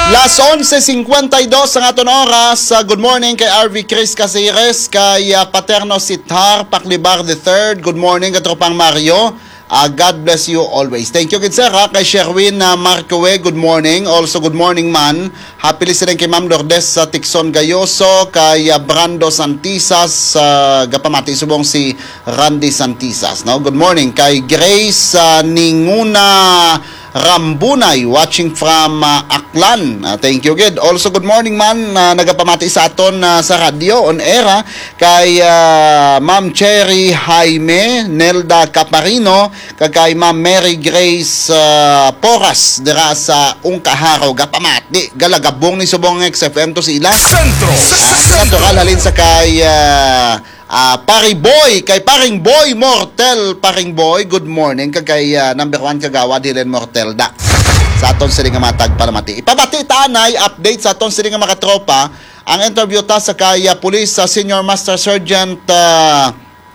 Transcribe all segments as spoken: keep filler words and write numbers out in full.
Las once cincuenta y dos ang aton oras. Uh, good morning kay R V Chris Caceres, kay uh, Paterno Sithar Paclibar the third. Good morning katropang Mario. Uh, God bless you always. Thank you, kid sir. Ha? Kay Sherwin uh, Marcoe, good morning. Also, good morning, man. Happy listening kay Ma'am Lourdes sa uh, Tixon Gayoso. Kay uh, Brando Santisas. Uh, gapamati subong si Randy Santisas. No? Good morning. Kay Grace uh, Ninguna Rambunay, watching from uh, Aklan. Uh, thank you, kid. Also, good morning, man. Uh, nagapamati sa aton uh, sa radio on air. Ha? Kay uh, Ma'am Cherry Jaime, Nelda Caparino, kay Ma'am Mary Grace uh, Poras, dira sa Ungkaharo, gapamati. Galagabong ni subong X F M to sila. Sentro! Uh, natural halin sa kay uh, uh, Paring Boy, kay Paring Boy Mortel. Paring Boy, good morning. Kay uh, number one kagawad, Helen Mortel da. Sa aton sila nga matag palamati. Ipabati tanay, update sa aton sila nga mga tropa. Ang interview ta sa kay uh, Police uh, Senior Master Sergeant uh,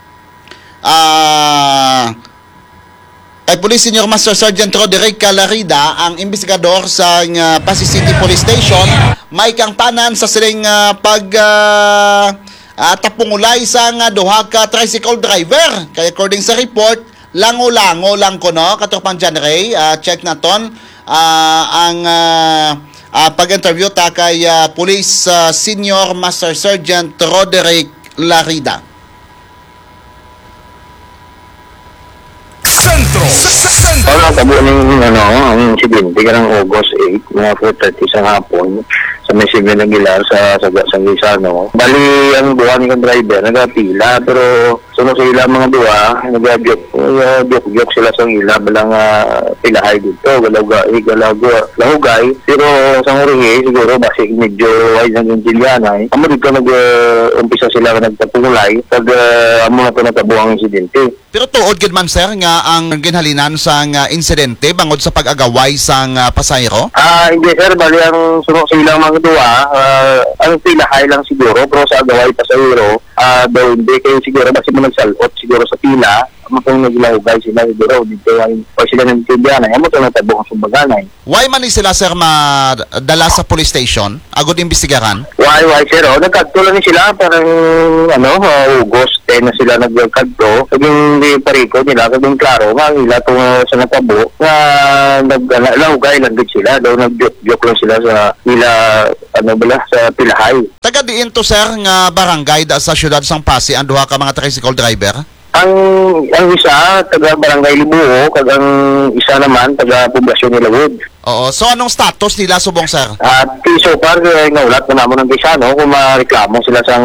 uh, kay Police Senior Master Sergeant Roderick Larida, ang investigador sa uh, Pasig City Police Station. May kang tanan sa siling uh, pag uh, uh, tapungulay sa uh, duha ka tricycle driver. Kaya according sa report, lango-lango lang ko, no? Katropang John Ray, uh, check na ton uh, ang uh, uh, pag-interview ta kay uh, Police uh, Senior Master Sergeant Roderick Larida. Sentro! Sentro! Para tabo ng ano, ang insidente karang August eight, mga four thirty sa hapon sa may Signal Aguilar sa sa Sangisano. Bali ang duha ni driver nagapila pero sunod sa ila mga duha nagabyok byok-byok sila sa ila balang uh, pilahay dito galaga igalago lahugay pero sa urihe siguro basi medyo wide ng Indiana. Amo dito nag uh, umpisa sila nagpapulay pag uh, amo na to natabo ang insidente. Pero tuod gid man sir nga ang ginhalinan sa uh, insidente bangod sa pag-agaway sa uh, pasahero? Ah, uh, hindi sir, bali ang sunod sa ilang mga duwa, uh, ang pilahay lang siguro pero sa agaway pasahero, ah uh, daw hindi kayo siguro basi mo nagsalot siguro sa pila, mapong naglahugay sila siguro dito ay o sila nagtindihan ay amo to natabong sa baganay. Why man ni sila sir madala sa police station agud imbestigaran? Why why sir, oh, nagkadto ni sila parang ano, uh, August ten na sila nagkadto. Kaging di pariko nila kaging klaro nga ila to uh, sa natabo nga naglahugay lang gid sila daw nagbyok lang sila sa nila ano bala sa pilahay. Taga diin to sir nga barangay da sa siyudad sang Pasig ang duha ka mga tricycle driver? Ang ang isa taga Barangay Libuo, kag ang isa naman taga Poblasyon ni Lawod. Oo. So anong status nila subong sir? At so far nga ulat na namon ng Bisano kung mareklamo sila sang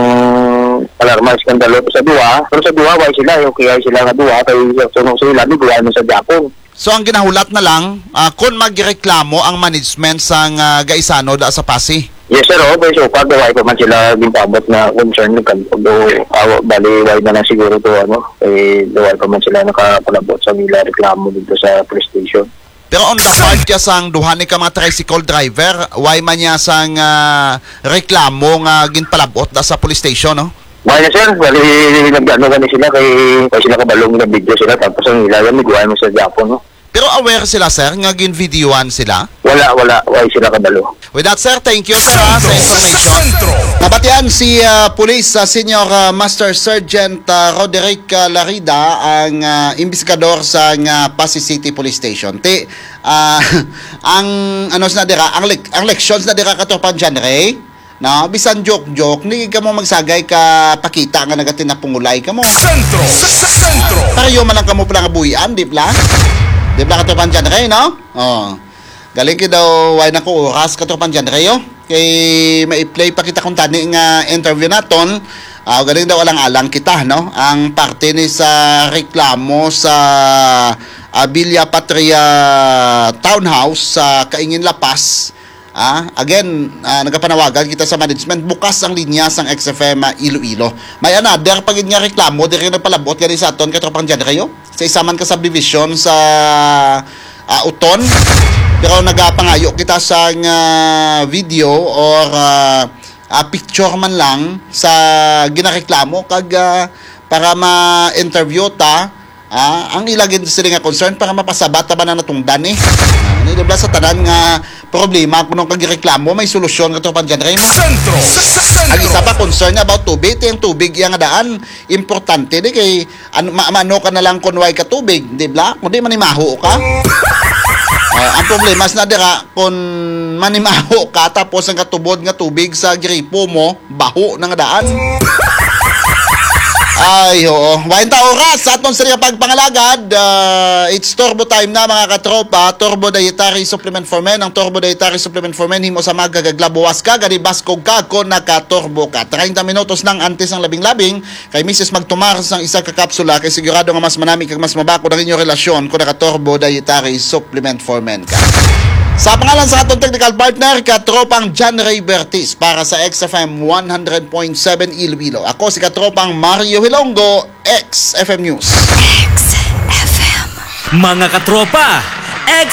alarma iskandalo sa duwa. Pero sa duwa why sila okay ay sila nga duwa kay sunod sila ni duwa sa Japon. So ang ginahulat na lang uh, kung magreklamo ang management sang uh, Gaisano da sa Pasig. Yes sir, oh, pero so far daw ay pa man sila ginpabot na concern kan do uh, bali why na lang siguro to ano eh daw ay pa man sila nakapalabot sa nila reklamo dito sa police station. Pero on the part niya sang duha ni ka mga tricycle driver, why man niya sang uh, reklamo nga ginpalabot da sa police station, no? Why na sir, bali nagano gani sila kay kay sila kabalong na video sila tapos ang nila yan niguan mo sa Japon, no? Pero aware sila sir nga ginvideoan sila? Wala, wala, why sila kabalo. With that sir, thank you sir ha, sa information. Nabatian si uh, Police uh, Senior uh, Master Sergeant uh, Roderick uh, Larida, ang uh, investigador sa uh, Pasig City Police Station. Ti, uh, ang ano na dira, ang, le- ang lections na dira katropan dyan, Ray, no, bisan joke-joke, hindi ka mo magsagay ka pakita nga nagatin na pungulay ka mo. Sentro! Sentro! Pareho man lang ka mo pala kabuhian, di pala? Di pala katropan dyan, Ray, no? Oh. Galing ki daw, why na ko oras katropan dyan, Ray, oh? Kay mai-play pa kita kung tani nga interview naton. Uh, galing daw alang-alang kita, no? Ang parte ni sa reklamo sa uh, Villa Patria Townhouse sa Kaingin Lapas. Ah, again, uh, nagapanawagan kita sa management, bukas ang linya sang X F M uh, Iloilo. May another pagid nga reklamo diri nagpalabot gani sa aton katropang dyan kayo. Sa isaman ka subdivision sa uh, Uton. Pero nagapangayo kita sa uh, video or uh, uh, picture man lang sa ginareklamo kag uh, para ma-interview ta uh, ang ilagin sila nga concern para mapasabat ta ba na natungdan eh. Uh, nilabla sa tanan nga problema kung nung kagireklamo, may solusyon ka tropa dyan, Raymond. Sentro. Sa Ang isa sentro. pa concern about tubig, yung tubig yung daan, importante di kay ano, ma- mano ka na lang kunway ka tubig, di ba? Kundi manimaho ka. Uh, ang problema is na dira kung manimaho ka tapos ang katubod nga tubig sa gripo mo, baho na nga daan. Ay, oo. Wain ta oras sa atong sila pagpangalagad. Uh, it's turbo time na mga katropa. Turbo Dietary Supplement for Men. Ang Turbo Dietary Supplement for Men, himo sa magagaglabuwas ka, garibaskog ka kung naka-turbo ka. treinta minutos lang antes ang labing-labing. Kay Missus magtumar sa isa ka kapsula kay sigurado nga mas manami kag mas mabako na inyong relasyon kung naka-Turbo Dietary Supplement for Men ka. Sa pangalan sa atong technical partner, katropang John Ray Bertis para sa X F M one hundred point seven Iloilo. Ako si katropang Mario Hilongo, X F M News. Mga katropa, X